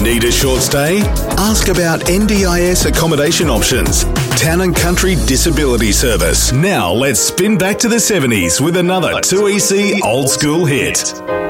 Need a short stay? Ask about NDIS accommodation options. Town and Country Disability Service. Now let's spin back to the 70s with another 2EC old school hit.